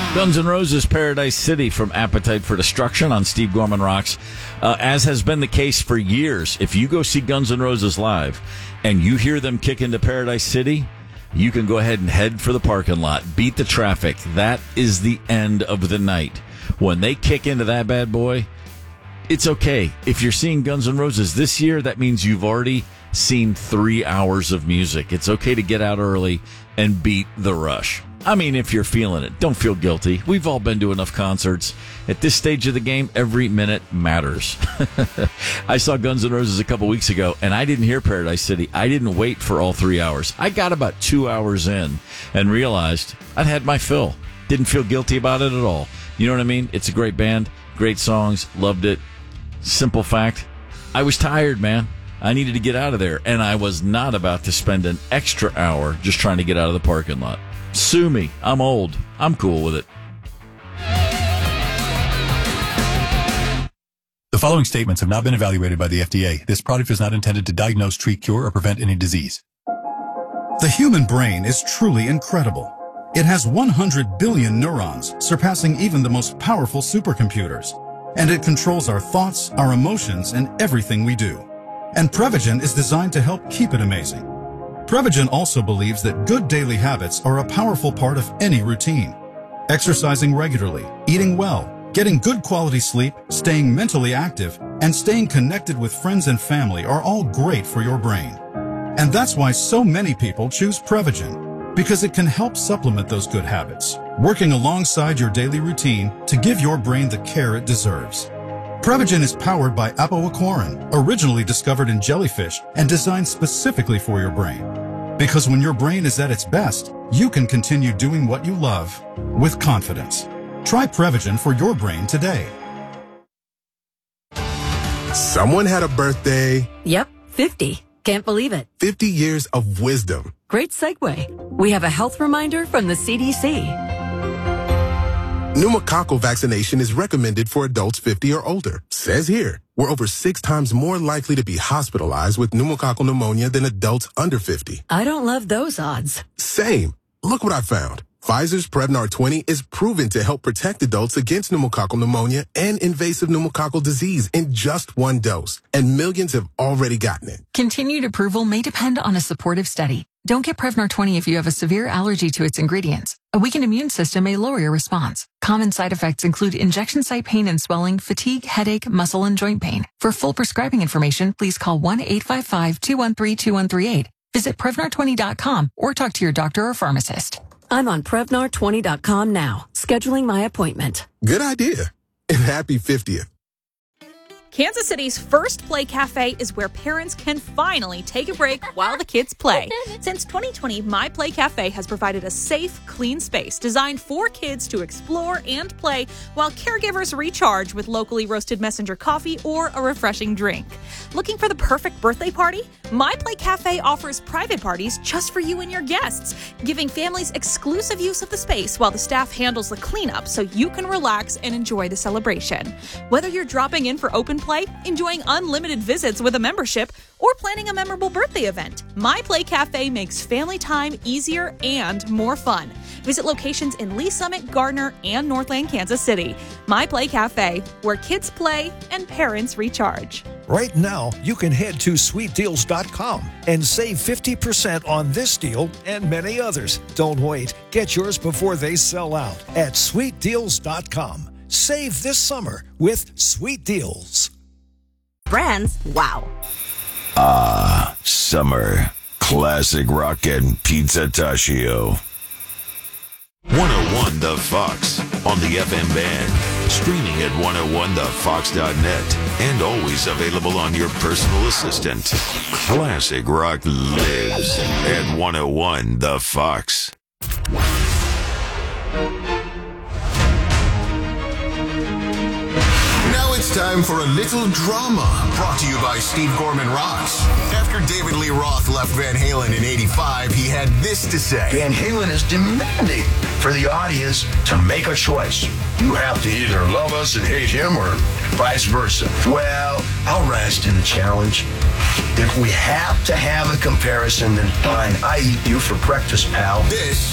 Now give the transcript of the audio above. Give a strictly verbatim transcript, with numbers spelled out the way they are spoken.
Guns N' Roses, Paradise City from Appetite for Destruction on Steve Gorman Rocks. Uh, as has been the case for years, if you go see Guns N' Roses live and you hear them kick into Paradise City, you can go ahead and head for the parking lot. Beat the traffic. That is the end of the night. When they kick into that bad boy, it's okay. If you're seeing Guns N' Roses this year, that means you've already seen three hours of music. It's okay to get out early and beat the rush. I mean, if you're feeling it, don't feel guilty. We've all been to enough concerts. At this stage of the game, every minute matters. I saw Guns N' Roses a couple weeks ago, and I didn't hear Paradise City. I didn't wait for all three hours. I got about two hours in and realized I'd had my fill. Didn't feel guilty about it at all. You know what I mean? It's a great band, great songs, loved it. Simple fact, I was tired, man. I needed to get out of there, and I was not about to spend an extra hour just trying to get out of the parking lot. Sue me. I'm old. I'm cool with it. The following statements have not been evaluated by the F D A. This product is not intended to diagnose, treat, cure, or prevent any disease. The human brain is truly incredible. It has one hundred billion neurons, surpassing even the most powerful supercomputers. And it controls our thoughts, our emotions, and everything we do. And Prevagen is designed to help keep it amazing. Prevagen also believes that good daily habits are a powerful part of any routine. Exercising regularly, eating well, getting good quality sleep, staying mentally active, and staying connected with friends and family are all great for your brain. And that's why so many people choose Prevagen, because it can help supplement those good habits, working alongside your daily routine to give your brain the care it deserves. Prevagen is powered by apoaquarin, originally discovered in jellyfish and designed specifically for your brain. Because when your brain is at its best, you can continue doing what you love with confidence. Try Prevagen for your brain today. Someone had a birthday. Yep, fifty. Can't believe it. fifty years of wisdom. Great segue. We have a health reminder from the C D C. Pneumococcal vaccination is recommended for adults fifty or older. Says here, we're over six times more likely to be hospitalized with pneumococcal pneumonia than adults under fifty. I don't love those odds. Same. Look what I found. Pfizer's Prevnar twenty is proven to help protect adults against pneumococcal pneumonia and invasive pneumococcal disease in just one dose. And millions have already gotten it. Continued approval may depend on a supportive study. Don't get Prevnar twenty if you have a severe allergy to its ingredients. A weakened immune system may lower your response. Common side effects include injection site pain and swelling, fatigue, headache, muscle, and joint pain. For full prescribing information, please call one eight five five, two one three, two one three eight. Visit Prevnar twenty dot com or talk to your doctor or pharmacist. I'm on Prevnar twenty dot com now, scheduling my appointment. Good idea. And happy fiftieth. Kansas City's first Play Cafe is where parents can finally take a break while the kids play. Since twenty twenty, My Play Cafe has provided a safe, clean space designed for kids to explore and play while caregivers recharge with locally roasted messenger coffee or a refreshing drink. Looking for the perfect birthday party? My Play Cafe offers private parties just for you and your guests, giving families exclusive use of the space while the staff handles the cleanup so you can relax and enjoy the celebration. Whether you're dropping in for open play, enjoying unlimited visits with a membership, or planning a memorable birthday event, My Play Cafe makes family time easier and more fun. Visit locations in Lee Summit, Gardner, and Northland, Kansas City. My Play Cafe, where kids play and parents recharge. Right now, you can head to sweet deals dot com and save fifty percent on this deal and many others. Don't wait. Get yours before they sell out at sweet deals dot com. Save this summer with Sweet Deals. Brands, wow. Ah, summer. Classic rock and pizza tachio. one oh one The Fox on the F M band. Streaming at one oh one the fox dot net and always available on your personal assistant. Classic rock lives at one oh one The Fox. It's time for a little drama, brought to you by Steve Gorman Rocks. After David Lee Roth left Van Halen in eighty-five, he had this to say. Van Halen is demanding for the audience to make a choice. You have to either love us and hate him or vice versa. Well, I'll rise to the challenge. If we have to have a comparison, then fine. I eat you for breakfast, pal. This